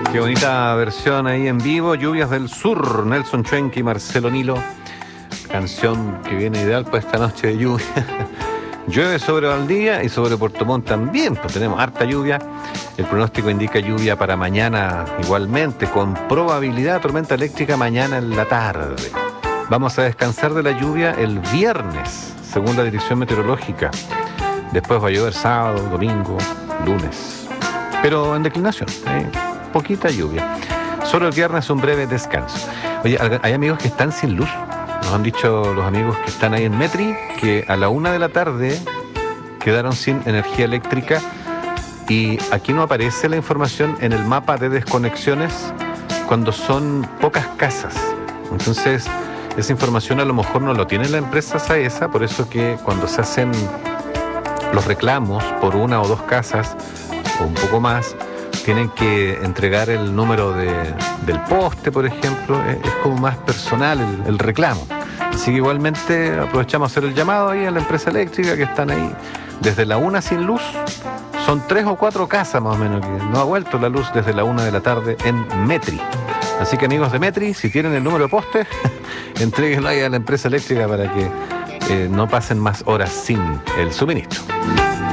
Qué bonita versión ahí en vivo, Lluvias del Sur, Nelson Chuenque y Marcelo Nilo. Canción que viene ideal para esta noche de lluvia. Llueve sobre Valdivia y sobre Puerto Montt también, pues tenemos harta lluvia. El pronóstico indica lluvia para mañana igualmente, con probabilidad de tormenta eléctrica mañana en la tarde. Vamos a descansar de la lluvia el viernes, según la dirección meteorológica. Después va a llover sábado, domingo, lunes. Pero en declinación, poquita lluvia. Solo el viernes un breve descanso. Oye, hay amigos que están sin luz. Nos han dicho los amigos que están ahí en Metri que a la 1 de la tarde quedaron sin energía eléctrica y aquí no aparece la información en el mapa de desconexiones cuando son pocas casas. Entonces, esa información a lo mejor no lo tiene la empresa SAESA, por eso que cuando se hacen los reclamos por una o dos casas o un poco más, tienen que entregar el número del poste, por ejemplo. Es como más personal el reclamo. Así que igualmente aprovechamos a hacer el llamado ahí a la empresa eléctrica que están ahí desde la 1 sin luz. Son 3 o 4 casas más o menos que no ha vuelto la luz desde la 1 de la tarde en Metri. Así que amigos de Metri, si tienen el número de poste, entréguenlo ahí a la empresa eléctrica para que no pasen más horas sin el suministro.